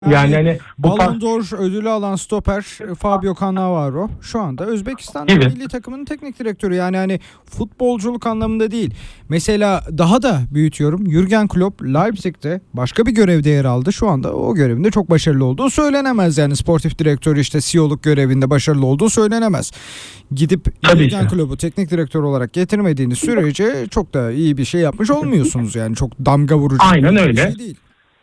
Yani hani bu tarz Ballon d'Or ödülü alan stoper Fabio Cannavaro şu anda Özbekistan gibi. milli takımının teknik direktörü. Yani hani futbolculuk anlamında değil. Mesela daha da büyütüyorum. Jürgen Klopp Leipzig'te başka bir görevde yer aldı. Şu anda o görevinde çok başarılı olduğu söylenemez. Yani sportif direktör işte CEO'luk görevinde başarılı olduğu söylenemez. Gidip Tabii Jürgen ki. Klopp'u teknik direktör olarak getirmediğiniz sürece çok da iyi bir şey yapmış olmuyorsunuz. Yani çok damga vurucu Aynen bir öyle. şey değil.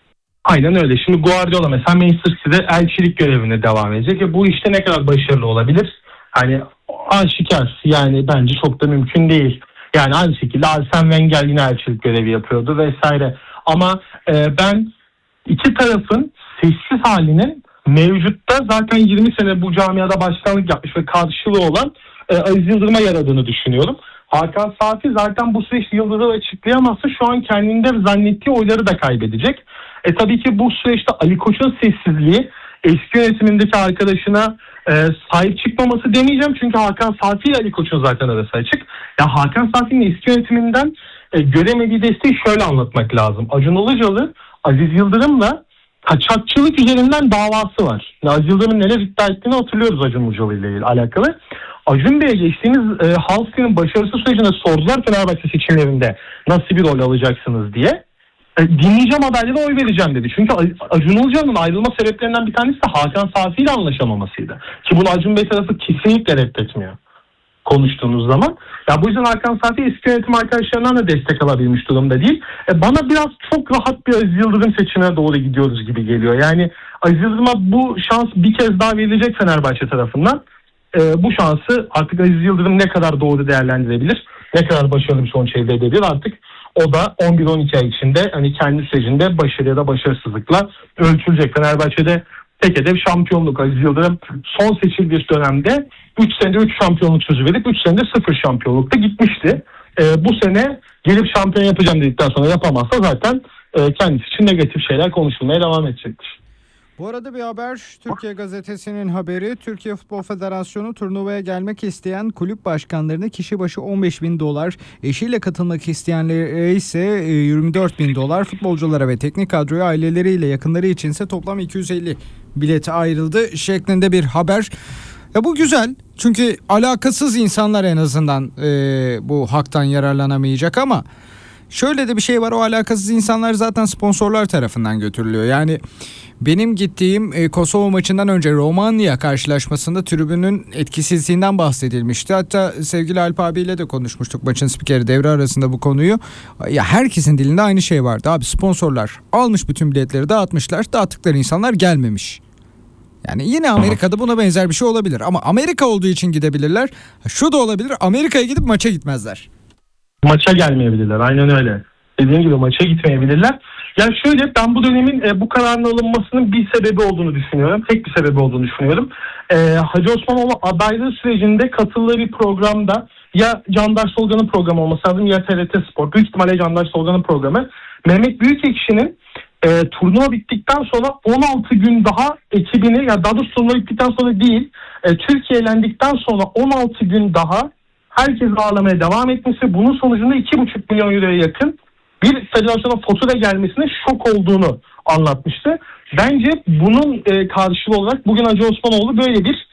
Aynen öyle. Şimdi Guardiola mesela Manchester City'de elçilik görevine devam edecek. Bu işte ne kadar başarılı olabilir? Hani aşikar. Yani bence çok da mümkün değil. Yani aynı şekilde Arsene Wenger yine elçilik görevi yapıyordu vesaire. Ama ben iki tarafın sessiz halinin mevcutta zaten 20 sene bu camiada başkanlık yapmış ve karşılığı olan Aziz Yıldırım'a yaradığını düşünüyorum. Hakan Safi zaten bu süreçte Yıldırım'ı açıklayamazsa şu an kendinde zannettiği oyları da kaybedecek. Tabii ki bu süreçte Ali Koç'un sessizliği, eski yönetimindeki arkadaşına sahip çıkmaması demeyeceğim. Çünkü Hakan Safi ile Ali Koç'un zaten arası açık. Ya Hakan Safi'nin eski yönetiminden göremediği desteği şöyle anlatmak lazım. Acun Ilıcalı, Aziz Yıldırım'la kaçakçılık üzerinden davası var. Aziz Yıldırım'ın neler iddia ettiğini hatırlıyoruz Acun Ilıcalı ile alakalı. Acun Bey'e geçtiğimiz Halkı'nın başarısı sürecinde sordular Fenerbahçe seçimlerinde nasıl bir rol alacaksınız diye. Dinleyeceğim haberlere oy vereceğim dedi. Çünkü Acun Ilıcalı'nın ayrılma sebeplerinden bir tanesi de Hakan Safi ile anlaşamamasıydı. Ki bunu Acun Bey tarafı kesinlikle reddetmiyor konuştuğunuz zaman. Ya bu yüzden Hakan Safi eski yönetim arkadaşlarından da destek alabilmiş durumda değil. Bana biraz çok rahat bir Aziz Yıldırım seçimine doğru gidiyoruz gibi geliyor. Yani Aziz Yıldırım'a bu şans bir kez daha verilecek Fenerbahçe tarafından. Bu şansı artık Aziz Yıldırım ne kadar doğru değerlendirebilir, ne kadar başarılı bir sonuç elde edebilir artık o da 11-12 ay içinde hani kendi sürecinde başarı ya da başarısızlıkla ölçülecek. Fenerbahçe'de tek hedef şampiyonluk. Aziz Yıldırım son seçildiği dönemde 3 senede 3 şampiyonluk sözü verip 3 senede 0 şampiyonlukta gitmişti. Bu sene gelip şampiyon yapacağım dedikten sonra yapamazsa zaten kendisi için negatif şeyler konuşulmaya devam edecektir. Bu arada bir haber, Türkiye Gazetesi'nin haberi. Türkiye Futbol Federasyonu turnuvaya gelmek isteyen kulüp başkanlarına kişi başı 15.000 dolar, eşiyle katılmak isteyenlere ise 24.000 dolar, futbolculara ve teknik kadroya aileleriyle yakınları içinse toplam 250 bilete ayrıldı şeklinde bir haber. Ya bu güzel çünkü alakasız insanlar en azından bu haktan yararlanamayacak ama şöyle de bir şey var, o alakasız insanlar zaten sponsorlar tarafından götürülüyor. Yani benim gittiğim Kosova maçından önce Romanya karşılaşmasında tribünün etkisizliğinden bahsedilmişti. Hatta sevgili Alp abiyle de konuşmuştuk maçın spikeri devre arasında bu konuyu. Ya herkesin dilinde aynı şey vardı abi, sponsorlar almış bütün biletleri dağıtmışlar, dağıttıkları insanlar gelmemiş. Yani yine Amerika'da buna benzer bir şey olabilir ama Amerika olduğu için gidebilirler. Şu da olabilir, Amerika'ya gidip maça gitmezler. Maça gelmeyebilirler. Aynen öyle. Dediğim gibi maça gitmeyebilirler. Yani şöyle, ben bu dönemin bu kararın alınmasının bir sebebi olduğunu düşünüyorum. Tek bir sebebi olduğunu düşünüyorum. Hacı Osmanoğlu adaylığı sürecinde katıldığı bir programda ya Candaş Solgan'ın programı olması lazım ya TRT Spor. Büyük ihtimalle Candaş Solgan'ın programı. Mehmet Büyükekşi'nin turnuva bittikten sonra 16 gün daha ekibini, ya daha doğrusu turnuva bittikten sonra değil, Türkiye elendikten sonra 16 gün daha herkes ağlamaya devam etmesi, bunun sonucunda 2,5 milyon euroya yakın bir federasyona fatura gelmesine şok olduğunu anlatmıştı. Bence bunun karşılığı olarak bugün Hacı Osmanoğlu böyle bir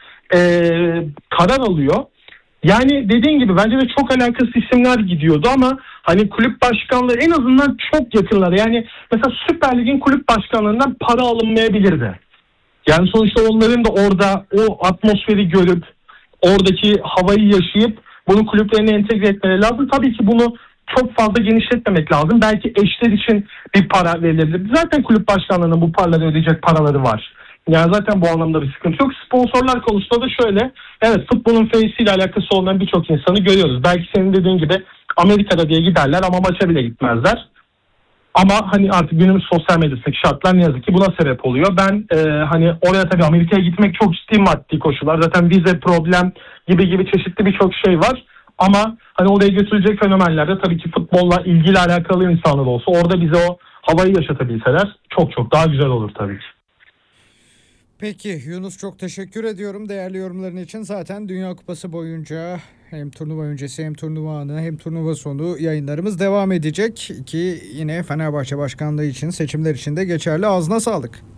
karar alıyor. Yani dediğin gibi bence de çok alakasız isimler gidiyordu ama hani kulüp başkanları en azından çok yakınlar. Yani mesela Süper Lig'in kulüp başkanlarından para alınmayabilirdi. Yani sonuçta onların da orada o atmosferi görüp oradaki havayı yaşayıp bunu kulüplerine entegre etmeleri lazım. Tabii ki bunu çok fazla genişletmemek lazım. Belki eşler için bir para verilebilir. Zaten kulüp başkanlarının bu paraları ödeyecek paraları var. Yani zaten bu anlamda bir sıkıntı yok. Sponsorlar konusunda da şöyle. Evet, futbolun face'iyle alakası olan birçok insanı görüyoruz. Belki senin dediğin gibi Amerika'da diye giderler ama maça bile gitmezler. Ama hani artık günümüz sosyal medyasındaki şartlar ne yazık ki buna sebep oluyor. Ben hani oraya tabii Amerika'ya gitmek çok ciddi maddi koşullar. Zaten vize problem gibi çeşitli birçok şey var. Ama hani oraya götürecek fenomenler de tabii ki futbolla ilgili alakalı insanlar olsa orada bize o havayı yaşatabilseler çok çok daha güzel olur tabii ki. Peki Yunus, çok teşekkür ediyorum değerli yorumların için. Zaten Dünya Kupası boyunca hem turnuva öncesi hem turnuva anı hem turnuva sonu yayınlarımız devam edecek ki yine Fenerbahçe başkanlığı için, seçimler için de geçerli. Ağzına sağlık.